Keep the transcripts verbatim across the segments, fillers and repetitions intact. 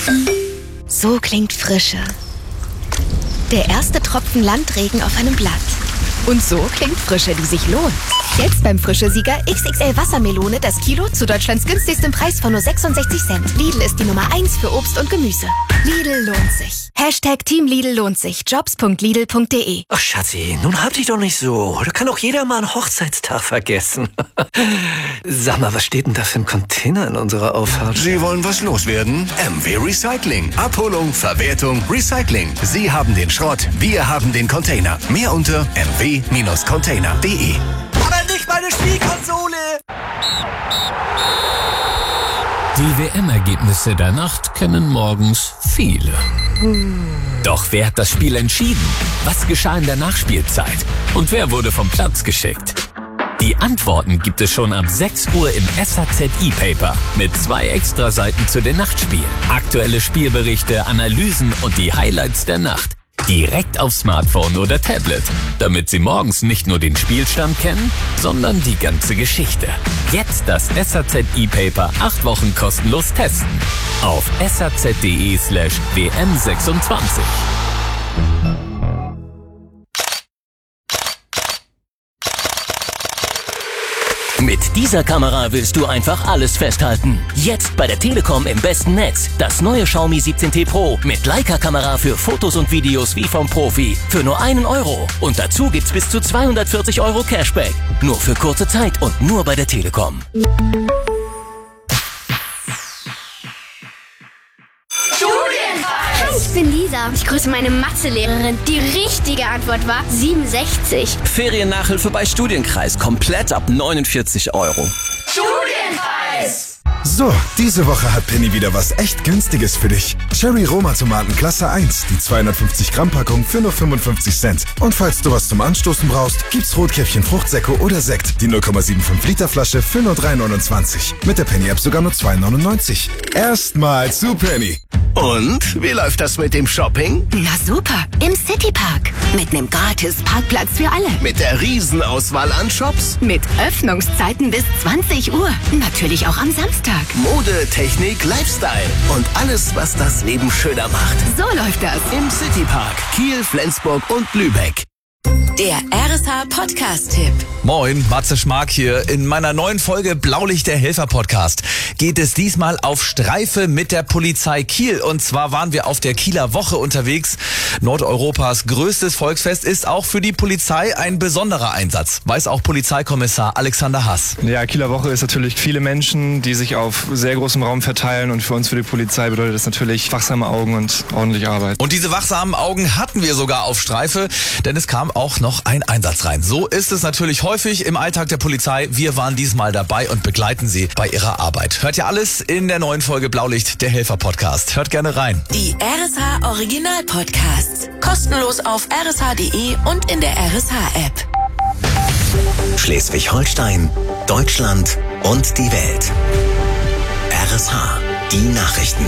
So klingt Frische. Der erste Tropfen Landregen auf einem Blatt. Und so klingt Frische, die sich lohnt. Jetzt beim Frische-Sieger X X L Wassermelone das Kilo zu Deutschlands günstigstem Preis von nur sechsundsechzig Cent. Lidl ist die Nummer eins für Obst und Gemüse. Lidl lohnt sich. Hashtag Team Lidl lohnt sich. Jobs punkt lidl punkt de. Ach Schatzi, nun hab dich doch nicht so. Da kann auch jeder mal einen Hochzeitstag vergessen. Sag mal, was steht denn da für ein Container in unserer Auffahrt? Sie wollen was loswerden? M W Recycling. Abholung, Verwertung, Recycling. Sie haben den Schrott, wir haben den Container. Mehr unter m w Bindestrich container punkt de. Aber nicht meine Spielkonsole! Die W M-Ergebnisse der Nacht kennen morgens viele. Doch wer hat das Spiel entschieden? Was geschah in der Nachspielzeit? Und wer wurde vom Platz geschickt? Die Antworten gibt es schon ab sechs Uhr im S A Z E-Paper mit zwei Extraseiten zu den Nachtspielen. Aktuelle Spielberichte, Analysen und die Highlights der Nacht. Direkt auf Smartphone oder Tablet, damit Sie morgens nicht nur den Spielstand kennen, sondern die ganze Geschichte. Jetzt das S A Z E-Paper acht Wochen kostenlos testen. Auf saz.de slash wm26. Mit dieser Kamera willst du einfach alles festhalten. Jetzt bei der Telekom im besten Netz. Das neue Xiaomi siebzehn T Pro mit Leica-Kamera für Fotos und Videos wie vom Profi. Für nur einen Euro. Und dazu gibt's bis zu zweihundertvierzig Euro Cashback. Nur für kurze Zeit und nur bei der Telekom. Ich bin Lisa. Ich grüße meine Mathelehrerin. Die richtige Antwort war siebenundsechzig. Feriennachhilfe bei Studienkreis. Komplett ab neunundvierzig Euro. Studienkreis! So, diese Woche hat Penny wieder was echt Günstiges für dich. Cherry Roma Tomaten Klasse eins, die zweihundertfünfzig Gramm Packung für nur fünfundfünfzig Cent. Und falls du was zum Anstoßen brauchst, gibt's Rotkäppchen Fruchtsäcke oder Sekt, die null Komma fünfundsiebzig Liter Flasche für nur drei neunundzwanzig. Mit der Penny App sogar nur zwei neunundneunzig. Erstmal zu Penny. Und? Wie läuft das mit dem Shopping? Na super, im Citypark. Mit nem gratis Parkplatz für alle. Mit der Riesenauswahl an Shops? Mit Öffnungszeiten bis zwanzig Uhr. Natürlich auch am Samstag. Mode, Technik, Lifestyle und alles, was das Leben schöner macht. So läuft das. Im Citypark, Kiel, Flensburg und Lübeck. Der R S H Podcast-Tipp. Moin, Matze Schmark hier. In meiner neuen Folge Blaulicht der Helfer Podcast geht es diesmal auf Streife mit der Polizei Kiel. Und zwar waren wir auf der Kieler Woche unterwegs. Nordeuropas größtes Volksfest ist auch für die Polizei ein besonderer Einsatz. Weiß auch Polizeikommissar Alexander Hass. Ja, Kieler Woche ist natürlich viele Menschen, die sich auf sehr großem Raum verteilen. Und für uns, für die Polizei, bedeutet das natürlich wachsame Augen und ordentliche Arbeit. Und diese wachsamen Augen hatten wir sogar auf Streife, denn es kam auch noch ein Einsatz rein. So ist es natürlich häufig im Alltag der Polizei. Wir waren diesmal dabei und begleiten Sie bei Ihrer Arbeit. Hört ja alles in der neuen Folge Blaulicht, der Helfer Podcast. Hört gerne rein. Die R S H Original Podcasts. Kostenlos auf r s h punkt d e und in der R S H App. Schleswig-Holstein, Deutschland und die Welt. R S H, die Nachrichten.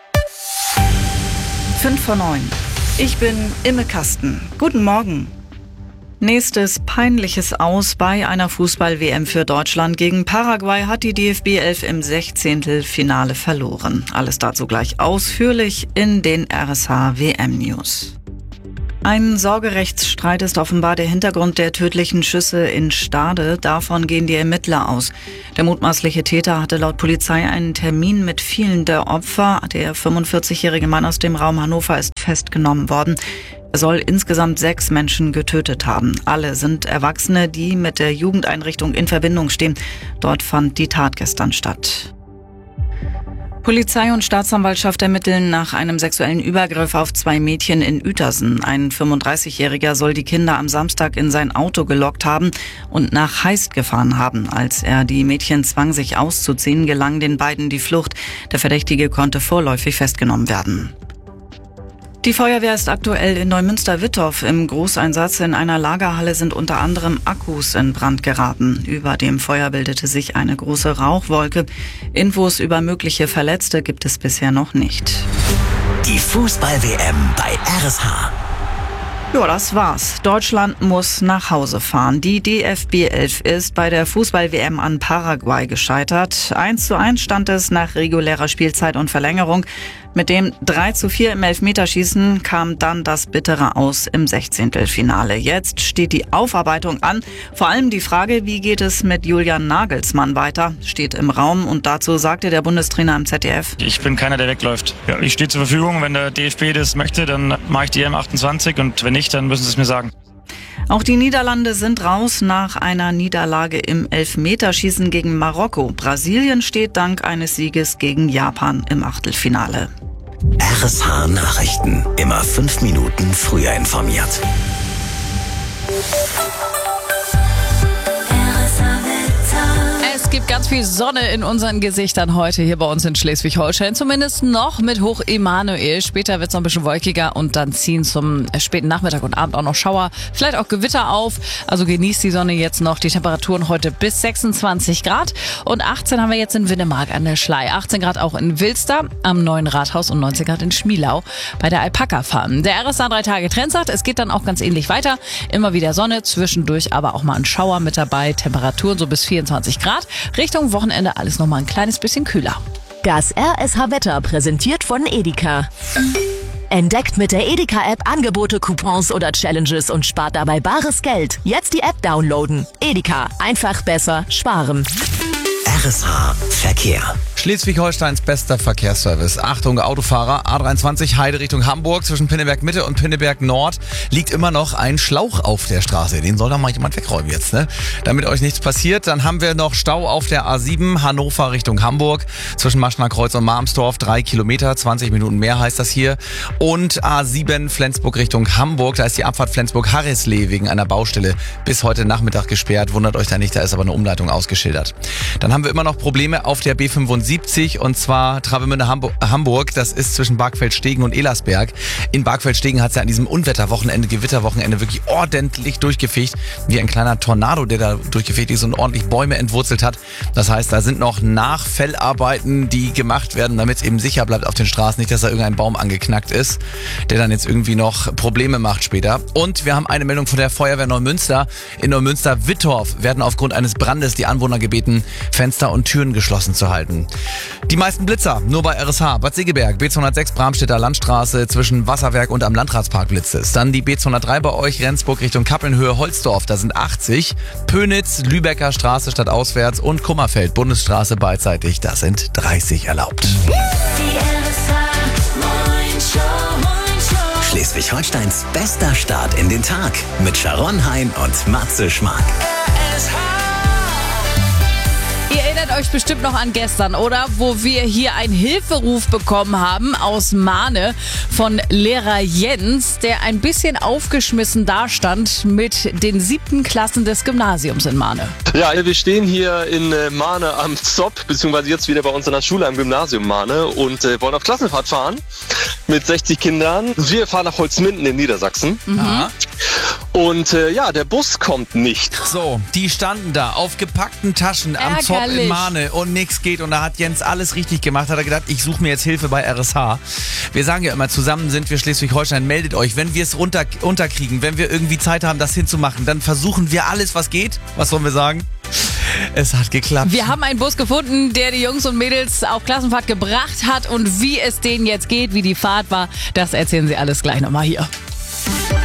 fünf vor neun. Ich bin Imme Kasten. Guten Morgen. Nächstes peinliches Aus bei einer Fußball-W M für Deutschland. Gegen Paraguay hat die D F B elf im Sechzehntelfinale verloren. Alles dazu gleich ausführlich in den R S H W M-News. Ein Sorgerechtsstreit ist offenbar der Hintergrund der tödlichen Schüsse in Stade. Davon gehen die Ermittler aus. Der mutmaßliche Täter hatte laut Polizei einen Termin mit vielen der Opfer. Der fünfundvierzigjährige Mann aus dem Raum Hannover ist festgenommen worden. Er soll insgesamt sechs Menschen getötet haben. Alle sind Erwachsene, die mit der Jugendeinrichtung in Verbindung stehen. Dort fand die Tat gestern statt. Polizei und Staatsanwaltschaft ermitteln nach einem sexuellen Übergriff auf zwei Mädchen in Uetersen. Ein fünfunddreißigjähriger soll die Kinder am Samstag in sein Auto gelockt haben und nach Heist gefahren haben. Als er die Mädchen zwang, sich auszuziehen, gelang den beiden die Flucht. Der Verdächtige konnte vorläufig festgenommen werden. Die Feuerwehr ist aktuell in Neumünster-Wittorf im Großeinsatz. In einer Lagerhalle sind unter anderem Akkus in Brand geraten. Über dem Feuer bildete sich eine große Rauchwolke. Infos über mögliche Verletzte gibt es bisher noch nicht. Die Fußball-W M bei R S H. Ja, das war's. Deutschland muss nach Hause fahren. Die D F B elf ist bei der Fußball-W M an Paraguay gescheitert. eins zu eins stand es nach regulärer Spielzeit und Verlängerung. Mit dem drei zu vier im Elfmeterschießen kam dann das bittere Aus im Sechzehntelfinale. Jetzt steht die Aufarbeitung an. Vor allem die Frage, wie geht es mit Julian Nagelsmann weiter, steht im Raum. Und dazu sagte der Bundestrainer im Z D F: Ich bin keiner, der wegläuft. Ja, ich stehe zur Verfügung. Wenn der D F B das möchte, dann mache ich die E M achtundzwanzig. Und wenn nicht, dann müssen sie es mir sagen. Auch die Niederlande sind raus nach einer Niederlage im Elfmeterschießen gegen Marokko. Brasilien steht dank eines Sieges gegen Japan im Achtelfinale. R S H Nachrichten. Immer fünf Minuten früher informiert. Es gibt ganz viel Sonne in unseren Gesichtern heute hier bei uns in Schleswig-Holstein. Zumindest noch mit Hoch Emanuel. Später wird es noch ein bisschen wolkiger und dann ziehen zum späten Nachmittag und Abend auch noch Schauer, vielleicht auch Gewitter auf. Also genießt die Sonne jetzt noch. Die Temperaturen heute bis sechsundzwanzig Grad und achtzehn haben wir jetzt in Winnemark an der Schlei. achtzehn Grad auch in Wilster am Neuen Rathaus und neunzehn Grad in Schmielau bei der Alpaka Farm. Der R S A drei Tage Trend sagt, es geht dann auch ganz ähnlich weiter. Immer wieder Sonne, zwischendurch aber auch mal ein Schauer mit dabei. Temperaturen so bis vierundzwanzig Grad. Richtung Wochenende alles noch mal ein kleines bisschen kühler. Das R S H-Wetter präsentiert von Edeka. Entdeckt mit der Edeka-App Angebote, Coupons oder Challenges und spart dabei bares Geld. Jetzt die App downloaden. Edeka. Einfach besser sparen. R S H Verkehr. Schleswig-Holsteins bester Verkehrsservice. Achtung, Autofahrer, A dreiundzwanzig Heide Richtung Hamburg, zwischen Pinneberg Mitte und Pinneberg Nord liegt immer noch ein Schlauch auf der Straße. Den soll doch mal jemand wegräumen jetzt, ne? Damit euch nichts passiert. Dann haben wir noch Stau auf der A sieben, Hannover Richtung Hamburg, zwischen Maschner Kreuz und Marmsdorf, drei Kilometer, zwanzig Minuten mehr heißt das hier. Und A sieben, Flensburg Richtung Hamburg, da ist die Abfahrt Flensburg-Harrisley wegen einer Baustelle bis heute Nachmittag gesperrt. Wundert euch da nicht, da ist aber eine Umleitung ausgeschildert. Dann haben wir immer noch Probleme auf der B fünfundsiebzig und zwar Travemünde Hamburg. Das ist zwischen Bargfeld-Stegen und Elersberg. In Bargfeld-Stegen hat es ja an diesem Unwetterwochenende, Gewitterwochenende wirklich ordentlich durchgefegt. Wie ein kleiner Tornado, der da durchgefegt ist und ordentlich Bäume entwurzelt hat. Das heißt, da sind noch Nachfellarbeiten, die gemacht werden, damit es eben sicher bleibt auf den Straßen. Nicht, dass da irgendein Baum angeknackt ist, der dann jetzt irgendwie noch Probleme macht später. Und wir haben eine Meldung von der Feuerwehr Neumünster. In Neumünster-Wittorf werden aufgrund eines Brandes die Anwohner gebeten, Fenster und Türen geschlossen zu halten. Die meisten Blitzer nur bei R S H. Bad Segeberg, B zweihundertsechs Bramstädter Landstraße, zwischen Wasserwerk und am Landratspark blitzt es. Dann die B zweihundertdrei bei euch, Rendsburg Richtung Kappelnhöhe, Holzdorf, da sind achtzig. Pönitz, Lübecker Straße stadtauswärts und Kummerfeld, Bundesstraße beidseitig, da sind dreißig erlaubt. Schleswig-Holsteins bester Start in den Tag mit Sharon Hein und Matze Schmark. Ihr erinnert euch bestimmt noch an gestern, oder? Wo wir hier einen Hilferuf bekommen haben aus Mahne von Lehrer Jens, der ein bisschen aufgeschmissen dastand mit den siebten Klassen des Gymnasiums in Mahne. Ja, wir stehen hier in Mahne am Zopp, beziehungsweise jetzt wieder bei uns in der Schule am Gymnasium Mahne und äh, wollen auf Klassenfahrt fahren mit sechzig Kindern. Wir fahren nach Holzminden in Niedersachsen. Mhm. Und äh, ja, der Bus kommt nicht. So, die standen da auf gepackten Taschen am Zopp in Mahne und nichts geht. Und da hat Jens alles richtig gemacht. Hat er gedacht, ich suche mir jetzt Hilfe bei R S H. Wir sagen ja immer, zusammen sind wir Schleswig-Holstein. Meldet euch, wenn wir es runter, unterkriegen, wenn wir irgendwie Zeit haben, das hinzumachen, dann versuchen wir alles, was geht. Was sollen wir sagen? Es hat geklappt. Wir haben einen Bus gefunden, der die Jungs und Mädels auf Klassenfahrt gebracht hat. Und wie es denen jetzt geht, wie die Fahrt war, das erzählen sie alles gleich nochmal hier.